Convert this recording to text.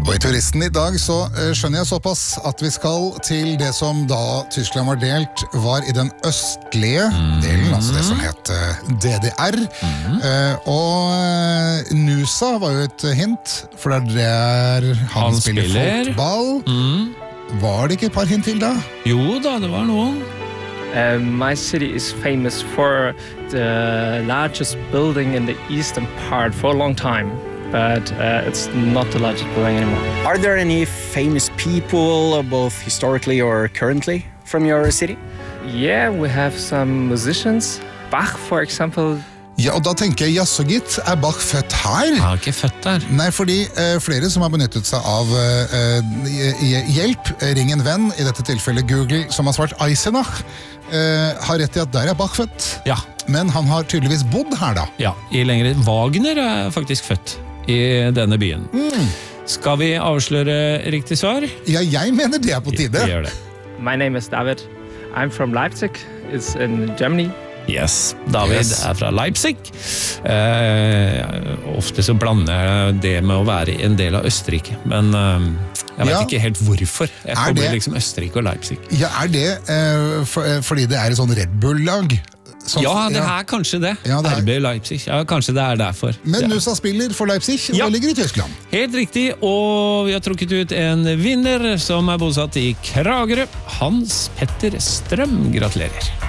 Og i Turisten i dag så skjønner jeg såpass at vi skal til det som da Tyskland var delt, var i den østlige delen, altså det som het DDR. Og Nusa var jo et hint, for det er der han spiller fotball. Var det ikke et par hint til da? Jo da, det var noen. My city is famous for the largest building in the eastern part for a long time. But it's not the largest building anymore. Are there any famous people, both historically or currently, from your city? Yeah, we have some musicians. Bach, for example. Ja, og da tenker jeg, jaså gitt, er Bach født her? Han har ikke født der. Nei, fordi flere som har benyttet seg av hjelp, ring en venn, i dette tilfellet Google, som har svart Eisenach, har rett i at der er Bach født. Ja. Men han har tydeligvis bodd her da. Ja, i lengre. Wagner er faktisk født i denne byen. Skal vi avsløre riktig svar? Ja, jeg mener det er på tide. Vi gjør det. My name is David. I'm from Leipzig. It's in Germany. Yes, David er fra Leipzig. Ofte så blander jeg det med å være en del av Østerrike, men jeg vet ikke helt hvorfor. Jeg kommer liksom Østerrike og Leipzig. Ja, er det fordi det er et sånn Red Bull-lag? Ja, det er kanskje det. RB Leipzig. Ja, kanskje det er derfor. Men Nusa spiller for Leipzig, og det ligger i Tyskland. Helt riktig, og vi har trukket ut en vinner som er bosatt i Kragerø. Hans Petter Strøm, gratulerer.